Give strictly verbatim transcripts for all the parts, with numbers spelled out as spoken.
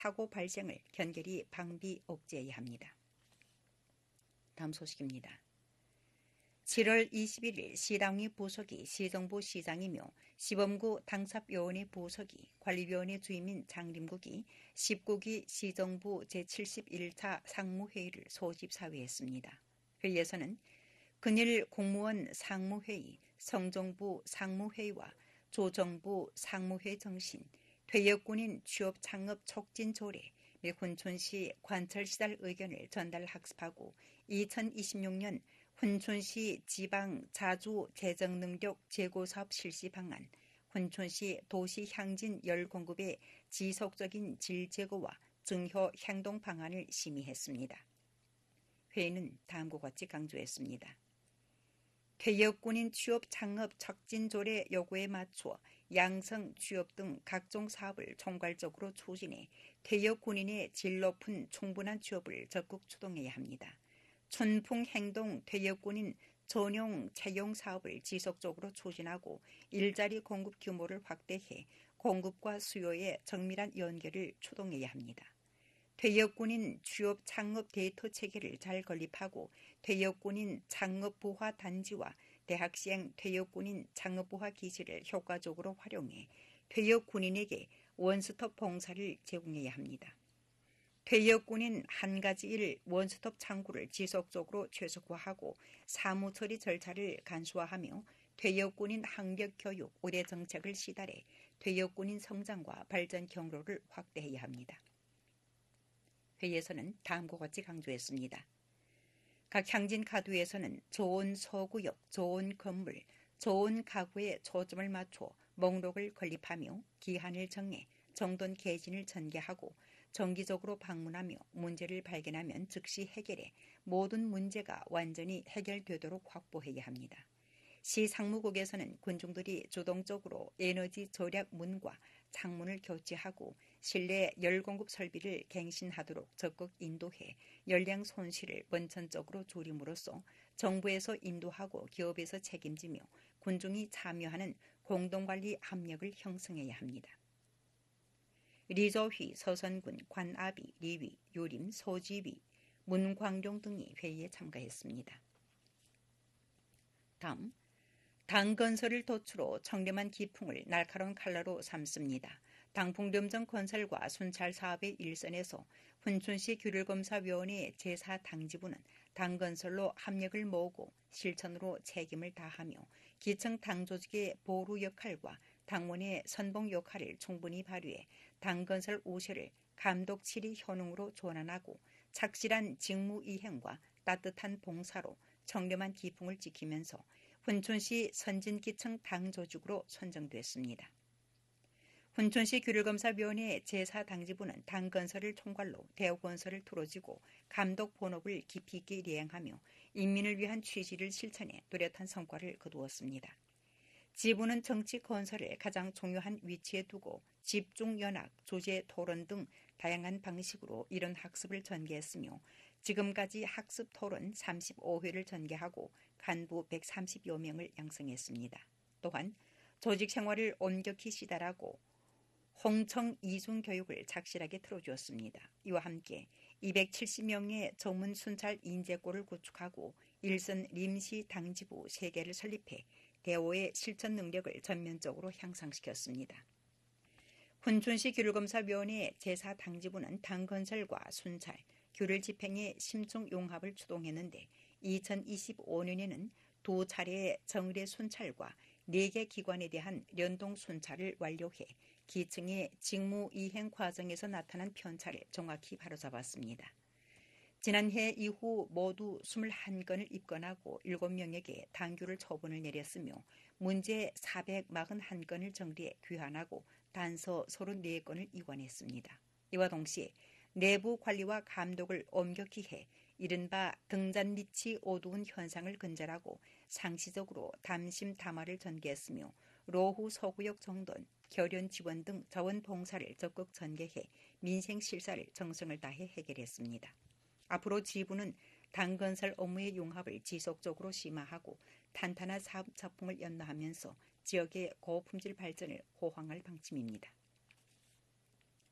사고 발생을 견결히 방비 억제해야 합니다. 다음 소식입니다. 칠월 이십일일 시당위 부석이 시정부 시장이며 시범구 당삽위원회 부석이 관리위원회 주임인 장림국이 십구 기 시정부 제칠십일 차 상무회의를 소집사회했습니다. 회의에서는 근일 공무원 상무회의, 성정부 상무회의와 조정부 상무회 정신, 퇴역군인 취업 창업 촉진 조례 및 훈촌시 관철시설 의견을 전달 학습하고 이천이십육 년 훈촌시 지방 자주 재정 능력 제고 사업 실시 방안, 훈촌시 도시 향진 열 공급의 지속적인 질 제고와 증효 행동 방안을 심의했습니다. 회의는 다음과 같이 강조했습니다. 퇴역군인 취업 창업 촉진 조례 요구에 맞추어 양성, 취업 등 각종 사업을 총괄적으로 추진해 퇴역군인의 질 높은 충분한 취업을 적극 추동해야 합니다. 춘풍 행동 퇴역군인 전용 채용 사업을 지속적으로 추진하고 일자리 공급 규모를 확대해 공급과 수요의 정밀한 연결을 추동해야 합니다. 퇴역군인 취업 창업 데이터 체계를 잘 건립하고 퇴역군인 창업 부화 단지와 대학생 퇴역군인 창업 부화 기지를 효과적으로 활용해 퇴역군인에게 원스톱 봉사를 제공해야 합니다. 퇴역군인 한 가지 일 원스톱 창구를 지속적으로 최적화하고 사무 처리 절차를 간소화하며 퇴역군인 학력 교육, 의대 정책을 시달해 퇴역군인 성장과 발전 경로를 확대해야 합니다. 회의에서는 다음과 같이 강조했습니다. 각 향진 카드에서는 좋은 소구역, 좋은 건물, 좋은 가구에 초점을 맞춰 목록을 건립하며 기한을 정해 정돈 개진을 전개하고 정기적으로 방문하며 문제를 발견하면 즉시 해결해 모든 문제가 완전히 해결되도록 확보해야 합니다. 시 상무국에서는 군중들이 주동적으로 에너지 절약 문과 창문을 교체하고 실내 열 공급 설비를 갱신하도록 적극 인도해 열량 손실을 원천적으로 줄임으로써 정부에서 인도하고 기업에서 책임지며 군중이 참여하는 공동관리 압력을 형성해야 합니다. 리조휘, 서선군, 관아비, 리위, 유림, 소지위, 문광룡 등이 회의에 참가했습니다. 다음, 당건설을 도추로 청렴한 기풍을 날카로운 칼라로 삼습니다. 당풍점정 건설과 순찰 사업의 일선에서 훈촌시 규율검사위원회 제사 당지부는 당건설로 합력을 모으고 실천으로 책임을 다하며 기청 당조직의 보루 역할과 당원의 선봉 역할을 충분히 발휘해 당건설 우세를 감독 칠 위 효능으로 전환하고 착실한 직무 이행과 따뜻한 봉사로 청렴한 기풍을 지키면서 훈촌시 선진기청 당조직으로 선정됐습니다. 훈촌시 규율검사위원회 제사 당지부는 당건설을 총괄로 대우건설을 두루지고 감독 본업을 깊이 있게 리행하며 인민을 위한 취지를 실천해 뚜렷한 성과를 거두었습니다. 지부는 정치 건설을 가장 중요한 위치에 두고 집중연학, 주제 토론 등 다양한 방식으로 이런 학습을 전개했으며 지금까지 학습 토론 삼십오 회를 전개하고 간부 백삼십여 명을 양성했습니다. 또한 조직 생활을 엄격히 시달하고 홍청 이중 교육을 착실하게 틀어주었습니다. 이와 함께 이백칠십 명의 전문 순찰 인재골을 구축하고 일선 림시 당지부 세 개를 설립해 대오의 실천 능력을 전면적으로 향상시켰습니다. 훈촌시 규율검사위원회 제사 당지부는 당건설과 순찰, 규율 집행의 심층 융합을 추동했는데 이천이십오 년에는 두 차례의 정례 순찰과 네 개 기관에 대한 연동 순찰을 완료해 기층의 직무 이행 과정에서 나타난 편차를 정확히 바로잡았습니다. 지난해 이후 모두 이십일 건을 입건하고 일곱 명에게 당규를 처분을 내렸으며 문제 사백사십일 건을 정리해 귀환하고 단서 삼십사 건을 이관했습니다. 이와 동시에 내부 관리와 감독을 엄격히 해 이른바 등잔 밑이 어두운 현상을 근절하고 상시적으로 담심 담화를 전개했으며 로후 서구역 정돈, 결연 지원 등 자원 봉사를 적극 전개해 민생 실사를 정성을 다해 해결했습니다. 앞으로 지부는 당건설 업무의 융합을 지속적으로 심화하고 탄탄한 사업 작품을 연마하면서 지역의 고품질 발전을 호황할 방침입니다.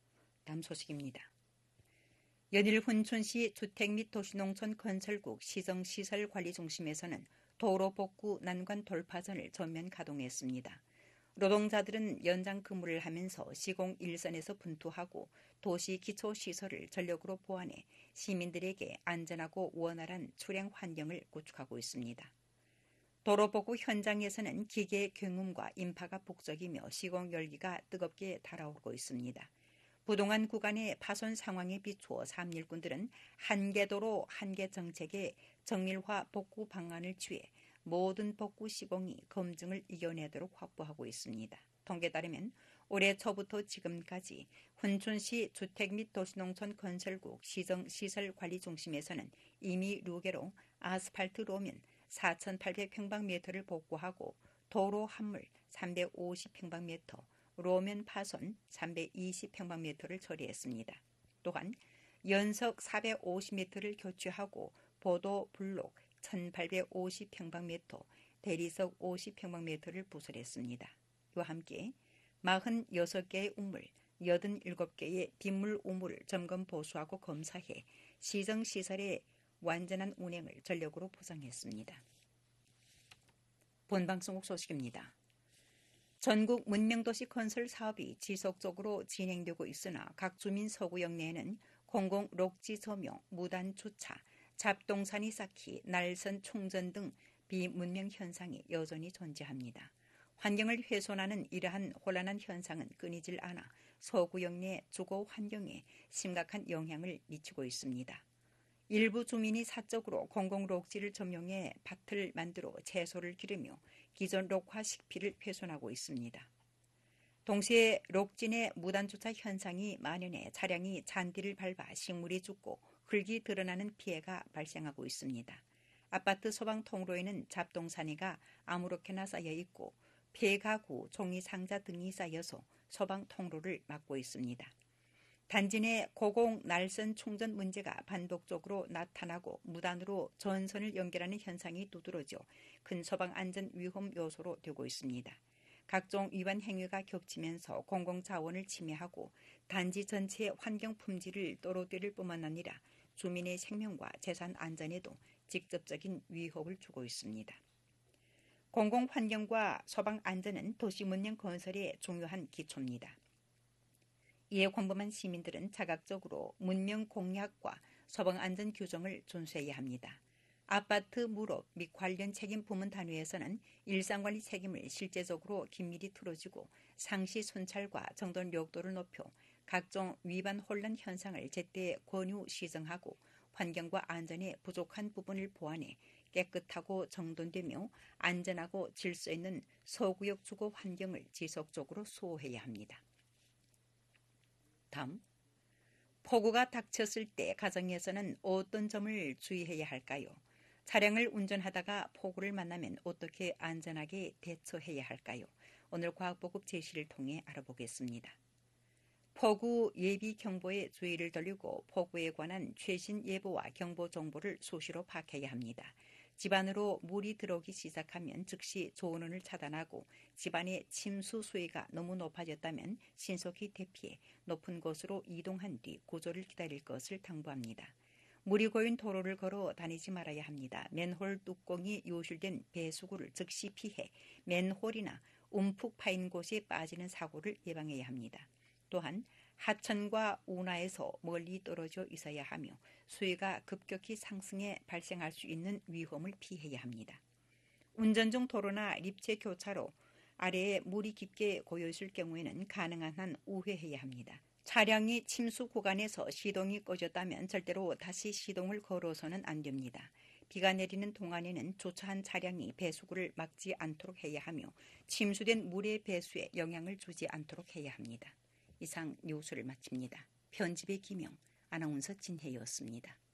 다음 소식입니다. 연일 훈춘시 주택 및 도시농촌 건설국 시정시설관리중심에서는 도로 복구 난관 돌파선을 전면 가동했습니다. 노동자들은 연장 근무를 하면서 시공 일선에서 분투하고 도시 기초시설을 전력으로 보완해 시민들에게 안전하고 원활한 출행 환경을 구축하고 있습니다. 도로 복구 현장에서는 기계의 경음과 인파가 북적이며 시공 열기가 뜨겁게 달아오르고 있습니다. 부동한 구간의 파손 상황에 비추어 삼일꾼들은 한계도로 한계정책에 정밀화 복구 방안을 취해 모든 복구 시공이 검증을 이겨내도록 확보하고 있습니다. 통계에 따르면 올해 초부터 지금까지 훈춘시 주택 및 도시농촌 건설국 시정시설관리중심에서는 이미 루게로 아스팔트 로면 사천팔백 평방미터를 복구하고 도로 함물 삼백오십 평방미터, 로면 파손 삼백이십 평방미터를 처리했습니다. 또한 연석 사백오십 미터를 교체하고 보도 블록 천팔백오십 평방미터, 대리석 오십 평방미터를 부설했습니다. 이와 함께 사십육 개의 우물, 팔십칠 개의 빗물 우물을 점검 보수하고 검사해 시정시설의 완전한 운행을 전력으로 보장했습니다. 본방송국 소식입니다. 전국 문명도시 건설 사업이 지속적으로 진행되고 있으나 각 주민 서구역 내에는 공공 록지 조명, 무단 주차, 잡동사니 쌓기, 날선 충전 등 비문명 현상이 여전히 존재합니다. 환경을 훼손하는 이러한 혼란한 현상은 끊이질 않아 서구역 내 주거 환경에 심각한 영향을 미치고 있습니다. 일부 주민이 사적으로 공공 록지를 점용해 밭을 만들어 채소를 기르며 기존 록화 식피를 훼손하고 있습니다. 동시에 록지 내 무단주차 현상이 만연해 차량이 잔디를 밟아 식물이 죽고 흙이 드러나는 피해가 발생하고 있습니다. 아파트 소방 통로에는 잡동사니가 아무렇게나 쌓여 있고 폐가구, 종이상자 등이 쌓여서 소방 통로를 막고 있습니다. 단지 내 고공 날선 충전 문제가 반복적으로 나타나고 무단으로 전선을 연결하는 현상이 두드러져 큰 소방 안전 위험 요소로 되고 있습니다. 각종 위반 행위가 겹치면서 공공자원을 침해하고 단지 전체의 환경 품질을 떨어뜨릴 뿐만 아니라 주민의 생명과 재산 안전에도 직접적인 위협을 주고 있습니다. 공공환경과 소방 안전은 도시 문명 건설의 중요한 기초입니다. 이에 공범한 시민들은 자각적으로 문명 공약과 소방안전 규정을 준수해야 합니다. 아파트 물업 및 관련 책임 부문 단위에서는 일상관리 책임을 실제적으로 긴밀히 틀어주고 상시 순찰과 정돈 역도를 높여 각종 위반 혼란 현상을 제때 권유 시정하고 환경과 안전에 부족한 부분을 보완해 깨끗하고 정돈되며 안전하고 질서 있는 서구역 주거 환경을 지속적으로 수호해야 합니다. 다음, 폭우가 닥쳤을 때 가정에서는 어떤 점을 주의해야 할까요? 차량을 운전하다가 폭우를 만나면 어떻게 안전하게 대처해야 할까요? 오늘 과학보급 제시를 통해 알아보겠습니다. 폭우 예비 경보에 주의를 돌리고 폭우에 관한 최신 예보와 경보 정보를 수시로 파악해야 합니다. 집안으로 물이 들어오기 시작하면 즉시 조문을 차단하고 집안의 침수 수위가 너무 높아졌다면 신속히 대피해 높은 곳으로 이동한 뒤 구조를 기다릴 것을 당부합니다. 물이 고인 도로를 걸어 다니지 말아야 합니다. 맨홀 뚜껑이 유실된 배수구를 즉시 피해 맨홀이나 움푹 파인 곳에 빠지는 사고를 예방해야 합니다. 또한 하천과 운하에서 멀리 떨어져 있어야 하며 수위가 급격히 상승해 발생할 수 있는 위험을 피해야 합니다. 운전 중 도로나 립체 교차로 아래에 물이 깊게 고여있을 경우에는 가능한 한 우회해야 합니다. 차량이 침수 구간에서 시동이 꺼졌다면 절대로 다시 시동을 걸어서는 안 됩니다. 비가 내리는 동안에는 주차한 차량이 배수구를 막지 않도록 해야 하며 침수된 물의 배수에 영향을 주지 않도록 해야 합니다. 이상 뉴스를 마칩니다. 편집의 김영, 아나운서 진혜였습니다.